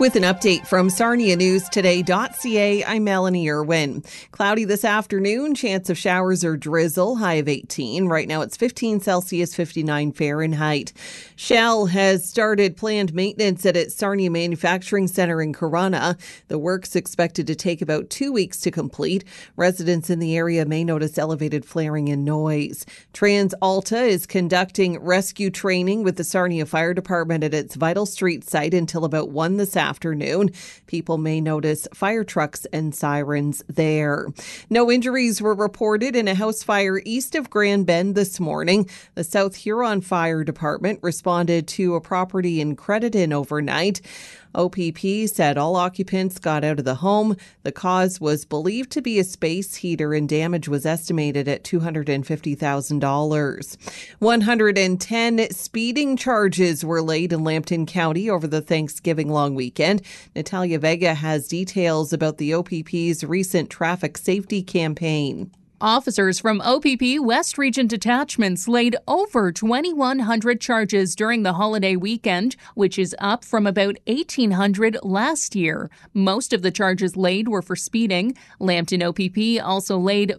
With an update from sarnianewstoday.ca, I'm Melanie Irwin. Cloudy this afternoon, chance of showers or drizzle, high of 18. Right now it's 15 Celsius, 59 Fahrenheit. Shell has started planned maintenance at its Sarnia Manufacturing Centre in Corunna. The work's expected to take about 2 weeks to complete. Residents in the area may notice elevated flaring and noise. TransAlta is conducting rescue training with the Sarnia Fire Department at its Vital Street site until about 1 this afternoon. People may notice fire trucks and sirens there. No injuries were reported in a house fire east of Grand Bend this morning. The South Huron Fire Department responded to a property in Crediton overnight. OPP said all occupants got out of the home. The cause was believed to be a space heater and damage was estimated at $250,000. 110 speeding charges were laid in Lambton County over the Thanksgiving long weekend. Natalia Vega has details about the OPP's recent traffic safety campaign. Officers from OPP West Region detachments laid over 2,100 charges during the holiday weekend, which is up from about 1,800 last year. Most of the charges laid were for speeding. Lambton OPP also laid